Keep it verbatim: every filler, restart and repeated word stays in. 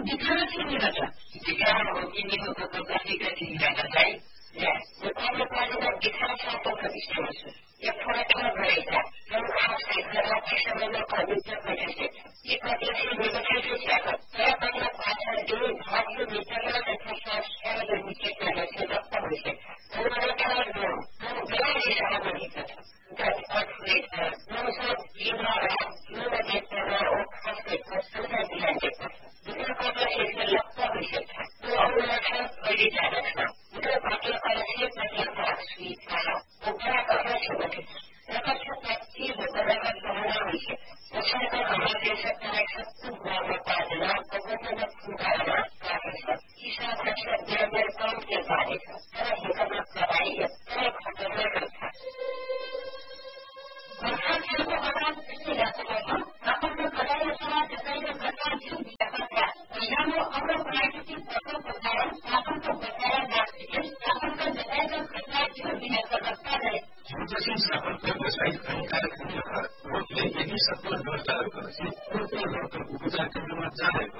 दिखाना चाहिए बच्चा दिखाना हो कि नहीं हो तो कभी कभी जाना चाहिए ये पानी पानी का दिखाना चाहता था इस से ये थोड़ा थोड़ा बढ़ेगा हम खास कर के समय में पवित्र बचे ये पति से निकल से चाहता है अपना पासा जो भाग से निकलना है साफ है जो नीचे का है से लगता है हमारा क्या है हम बड़ा हिसाब नहीं करता that conflict uh, no so you know you know that uh, or conflict or sometimes you have it because conflict is the love publishing so all the time really that is now because conflict are the same as your box we have or back of us you look at lepas cepat itu berdekat kepada Malaysia masyarakat Malaysia sekarang satu beberapa adalah beberapa negara Pakistan kisah kisah dia berkongsi pada karena bukan berkebaikan karena kebenaran Bahkan kita akan tidak terlalu, akan berkadang salah sesuatu berkadang tidak berkadang. Namun orang penyakit berkadang berkadang, akan berkadang dan akan berkadang berkadang tidak berkadang. Seperti siapa pun bersaing antara kedua, waktu ini satu dua tahun, si untuk untuk usaha kedua tahun.